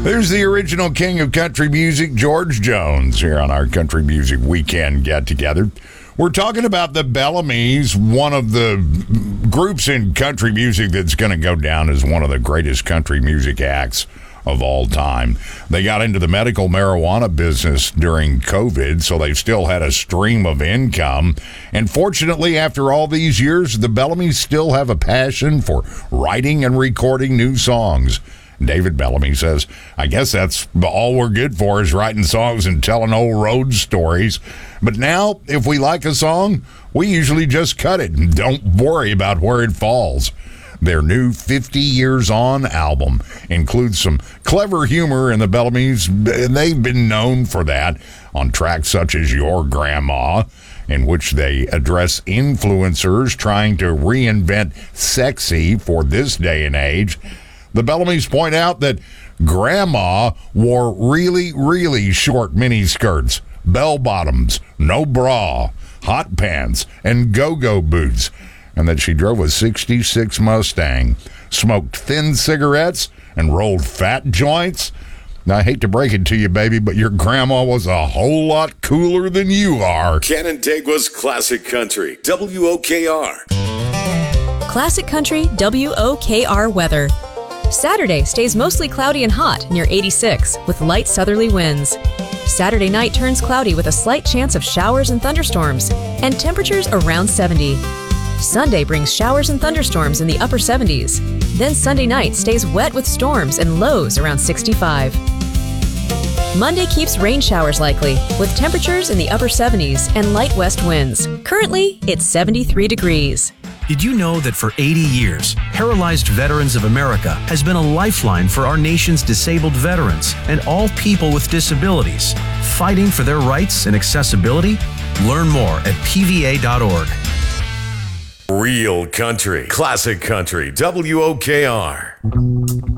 There's the original king of country music, George Jones, here on our Country Music Weekend get-together. We're talking about the Bellamy's, one of the groups in country music that's going to go down as one of the greatest country music acts of all time. They got into the medical marijuana business during COVID, so they've still had a stream of income. And fortunately, after all these years, the Bellamy's still have a passion for writing and recording new songs. David Bellamy says, I guess that's all we're good for is writing songs and telling old road stories. But now, if we like a song, we usually just cut it and don't worry about where it falls. Their new 50 Years On album includes some clever humor in the Bellamy's. They've been known for that on tracks such as Your Grandma, in which they address influencers trying to reinvent sexy for this day and age. The Bellamy's point out that Grandma wore really, really short miniskirts, bell-bottoms, no bra, hot pants, and go-go boots, and that she drove a 66 Mustang, smoked thin cigarettes, and rolled fat joints. Now, I hate to break it to you, baby, but your grandma was a whole lot cooler than you are. Canandaigua's Classic Country, WOKR. Classic Country, WOKR weather. Saturday stays mostly cloudy and hot, near 86, with light southerly winds. Saturday night turns cloudy with a slight chance of showers and thunderstorms, and temperatures around 70. Sunday brings showers and thunderstorms in the upper 70s. Then Sunday night stays wet with storms and lows around 65. Monday keeps rain showers likely, with temperatures in the upper 70s and light west winds. Currently, it's 73 degrees. Did you know that for 80 years, Paralyzed Veterans of America has been a lifeline for our nation's disabled veterans and all people with disabilities, fighting for their rights and accessibility? Learn more at pva.org. Real country, classic country, WOKR.